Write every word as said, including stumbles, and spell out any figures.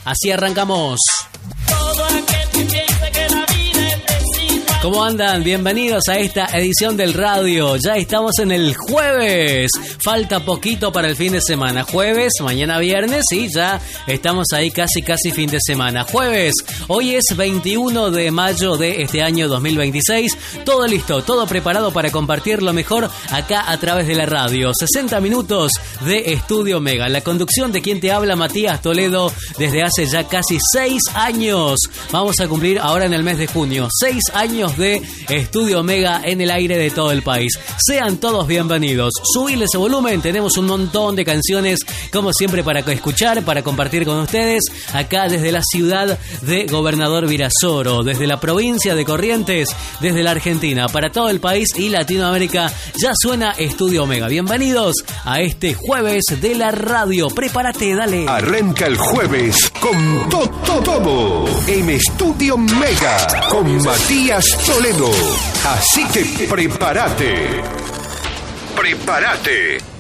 Así arrancamos. ¿Cómo andan? Bienvenidos a esta edición del radio. Ya estamos en el jueves. Falta poquito para el fin de semana. Jueves, mañana viernes y ya estamos ahí casi casi fin de semana. Jueves, hoy es veintiuno de mayo de este año dos mil veintiséis. Todo listo, todo preparado para compartir lo mejor acá a través de la radio. sesenta minutos de Estudio Mega. La conducción de quien te habla, Matías Toledo, desde hace ya casi seis años. Vamos a cumplir ahora en el mes de junio. Seis años de Estudio Mega en el aire de todo el país. Sean todos bienvenidos. Subirle ese volumen, tenemos un montón de canciones como siempre para escuchar, para compartir con ustedes acá desde la ciudad de Gobernador Virasoro, desde la provincia de Corrientes, desde la Argentina, para todo el país y Latinoamérica. Ya suena Estudio Mega. Bienvenidos a este jueves de la radio. Prepárate, dale. Arranca el jueves con todo, todo en Estudio Mega con Matías Toledo. Así que prepárate. Prepárate.